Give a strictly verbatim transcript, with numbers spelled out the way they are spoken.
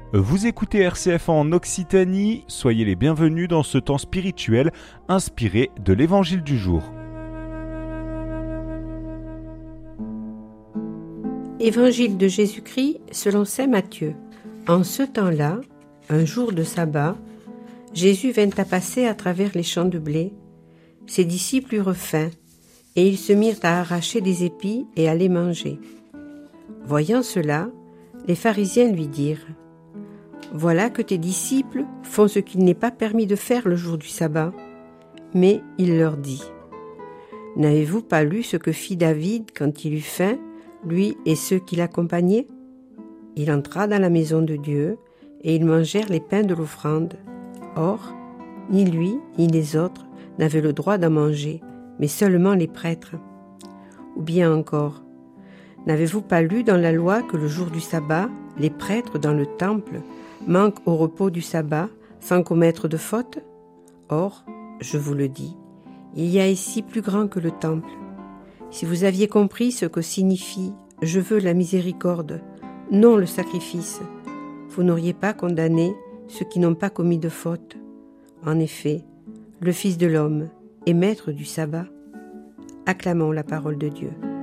Vous écoutez R C F en Occitanie, soyez les bienvenus dans ce temps spirituel inspiré de l'Évangile du jour. Évangile de Jésus-Christ selon saint Matthieu. En ce temps-là, un jour de sabbat, Jésus vint à passer à travers les champs de blé. Ses disciples eurent faim, et ils se mirent à arracher des épis et à les manger. Voyant cela, les pharisiens lui dirent : « Voilà que tes disciples font ce qu'il n'est pas permis de faire le jour du sabbat. » Mais il leur dit : « N'avez-vous pas lu ce que fit David quand il eut faim, lui et ceux qui l'accompagnaient ? Il entra dans la maison de Dieu, et ils mangèrent les pains de l'offrande. Or, ni lui, ni les autres n'avaient le droit d'en manger, mais seulement les prêtres. Ou bien encore, n'avez-vous pas lu dans la loi que le jour du sabbat, les prêtres dans le temple manquent au repos du sabbat sans commettre de faute ? Or, je vous le dis, il y a ici plus grand que le temple. Si vous aviez compris ce que signifie « je veux la miséricorde », non le sacrifice, vous n'auriez pas condamné ceux qui n'ont pas commis de faute. En effet, le Fils de l'homme est maître du sabbat. Acclamons la parole de Dieu.